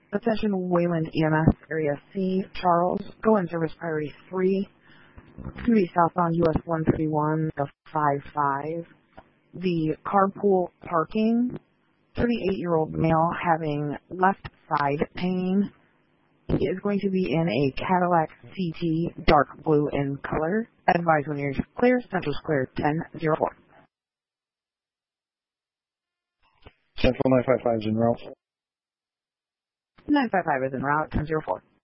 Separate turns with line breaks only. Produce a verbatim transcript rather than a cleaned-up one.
Attention Wayland E M S Area C, Charles, go in service priority three, to be southbound U S one thirty-one of five five. The carpool parking, thirty-eight-year-old male having left side pain. He is going to be in a Cadillac C T, dark blue in color. Advise when you're clear, Central Square ten oh four.
Central nine five five is en route.
nine five five is en route, ten oh four.